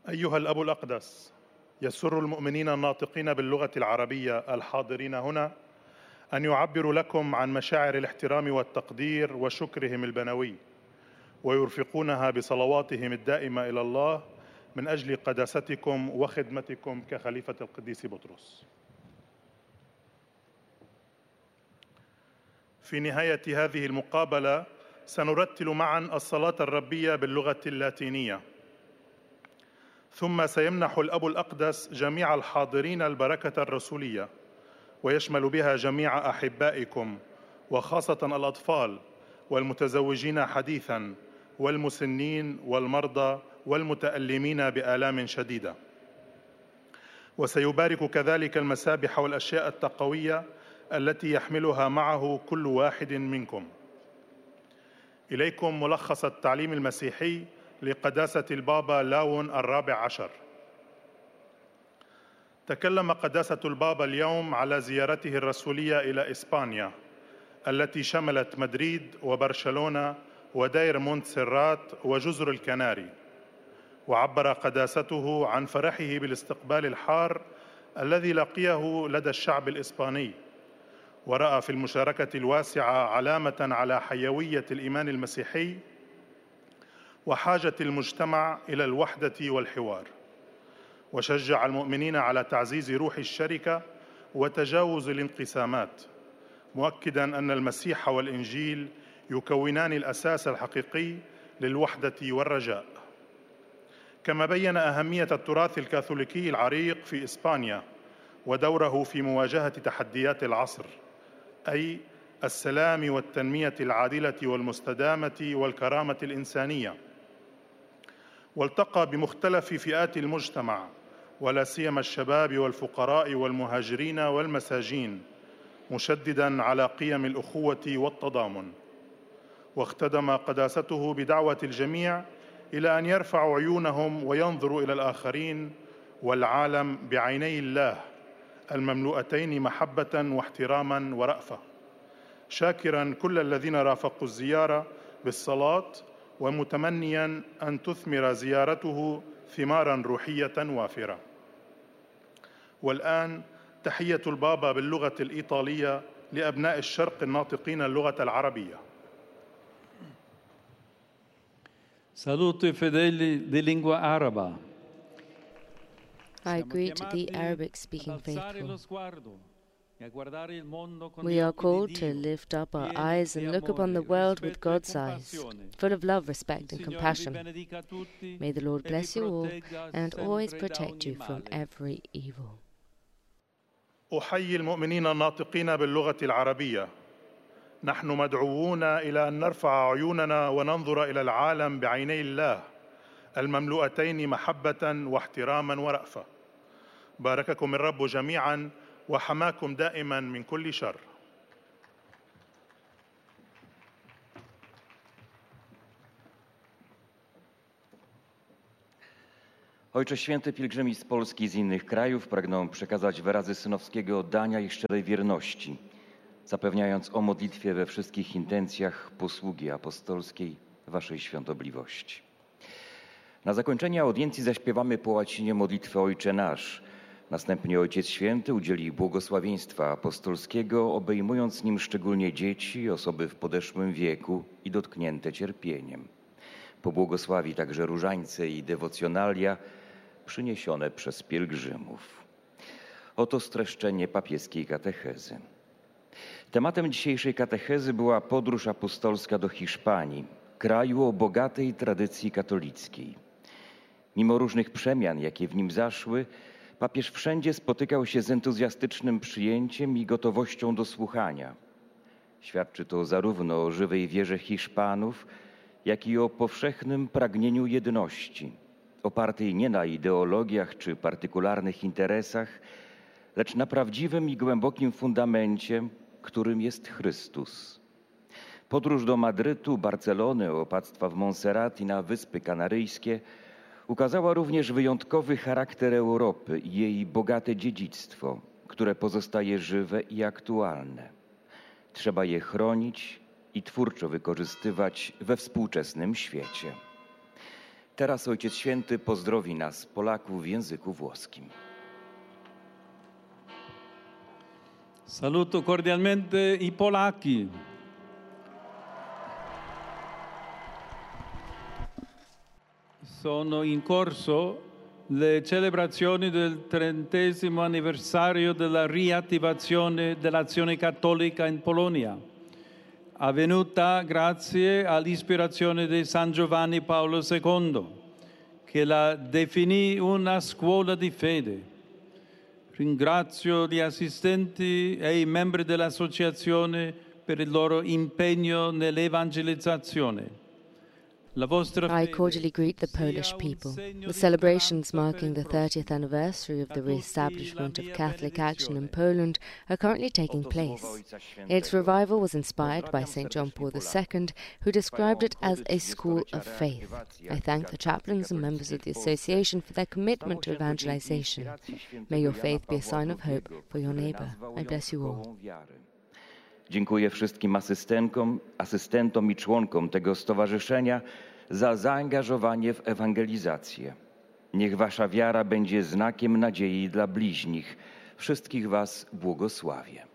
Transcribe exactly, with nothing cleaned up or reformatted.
أيها الأب الأقدس، يسر المؤمنين الناطقين باللغة العربية الحاضرين هنا أن يعبروا لكم عن مشاعر الاحترام والتقدير وشكرهم البنوي، ويرفقونها بصلواتهم الدائمة إلى الله من أجل قداستكم وخدمتكم كخليفة القديس بطرس. في نهاية هذه المقابلة سنرتل معا الصلاة الربية باللغة اللاتينية، ثم سيمنح الأب الأقدس جميع الحاضرين البركة الرسولية، ويشمل بها جميع أحبائكم وخاصة الأطفال والمتزوجين حديثاً والمسنين والمرضى والمتألمين بآلام شديدة. وسيبارك كذلك المسابح والأشياء التقوية التي يحملها معه كل واحد منكم. إليكم ملخص التعليم المسيحي لقداسة البابا لاون الرابع عشر. تكلم قداسة البابا اليوم على زيارته الرسولية إلى إسبانيا التي شملت مدريد وبرشلونة ودير مونتسيرات وجزر الكناري، وعبر قداسته عن فرحه بالاستقبال الحار الذي لقيه لدى الشعب الإسباني، ورأى في المشاركة الواسعة علامة على حيوية الإيمان المسيحي وحاجة المجتمع إلى الوحدة والحوار، وشجع المؤمنين على تعزيز روح الشركة وتجاوز الانقسامات، مؤكداً أن المسيح والإنجيل يكونان الأساس الحقيقي للوحدة والرجاء. كما بين أهمية التراث الكاثوليكي العريق في إسبانيا ودوره في مواجهة تحديات العصر، أي السلام والتنمية العادلة والمستدامة والكرامة الإنسانية، والتقى بمختلف فئات المجتمع ولا سيما الشباب والفقراء والمهاجرين والمساجين، مشدداً على قيم الأخوة والتضامن. واختدم قداسته بدعوة الجميع إلى أن يرفعوا عيونهم وينظروا إلى الآخرين والعالم بعيني الله المملوءتين محبة واحتراما ورأفة، شاكرا كل الذين رافقوا الزيارة بالصلاة ومتمنيا أن تثمر زيارته ثمارا روحية وافرة. والآن تحية البابا باللغة الإيطالية لأبناء الشرق الناطقين اللغة العربية. Saluto i fedeli di lingua araba. I greet the Arabic-speaking faithful. We are called to lift up our eyes and look upon the world with God's eyes, full of love, respect, and compassion. May the Lord bless you all and always protect you from every evil. أحيي المؤمنين الناطقين باللغة العربية. نحن مدعوون إلى أن نرفع عيوننا وننظر إلى العالم بعيني الله المملوءتين محبة واحتراما ورأفة. بارككم الرب جميعا وحماكم دائما من كل شر. Ojcze Święty, pielgrzymi z Polski i z innych krajów pragną przekazać wyrazy synowskiego oddania i szczerej wierności, zapewniając o modlitwie we wszystkich intencjach posługi apostolskiej Waszej świątobliwości. Na zakończenie audiencji zaśpiewamy po łacinie modlitwę Ojcze Nasz. Następnie Ojciec Święty udzieli błogosławieństwa apostolskiego, obejmując nim szczególnie dzieci, osoby w podeszłym wieku i dotknięte cierpieniem. Pobłogosławi także różańce i dewocjonalia przyniesione przez pielgrzymów. Oto streszczenie papieskiej katechezy. Tematem dzisiejszej katechezy była podróż apostolska do Hiszpanii, kraju o bogatej tradycji katolickiej. Mimo różnych przemian, jakie w nim zaszły, papież wszędzie spotykał się z entuzjastycznym przyjęciem i gotowością do słuchania. Świadczy to zarówno o żywej wierze Hiszpanów, jak i o powszechnym pragnieniu jedności, opartej nie na ideologiach czy partykularnych interesach, lecz na prawdziwym i głębokim fundamencie, którym jest Chrystus. Podróż do Madrytu, Barcelony, opactwa w Montserrat i na Wyspy Kanaryjskie ukazała również wyjątkowy charakter Europy i jej bogate dziedzictwo, które pozostaje żywe i aktualne. Trzeba je chronić i twórczo wykorzystywać we współczesnym świecie. Teraz Ojciec Święty pozdrowi nas, Polaków, w języku włoskim. Saluto cordialmente i Polacchi. Sono in corso le celebrazioni del trentesimo anniversario della riattivazione dell'azione cattolica in Polonia, avvenuta grazie all'ispirazione di San Giovanni Paolo secondo, che la definì una scuola di fede. Ringrazio gli assistenti e i membri dell'associazione per il loro impegno nell'evangelizzazione. I cordially greet the Polish people. The celebrations marking the thirtieth anniversary of the re-establishment of Catholic action in Poland are currently taking place. Its revival was inspired by Saint John Paul the Second, who described it as a school of faith. I thank the chaplains and members of the association for their commitment to evangelization. May your faith be a sign of hope for your neighbor. I bless you all. Dziękuję wszystkim asystentkom, asystentom i członkom tego stowarzyszenia za zaangażowanie w ewangelizację. Niech wasza wiara będzie znakiem nadziei dla bliźnich. Wszystkich was błogosławię.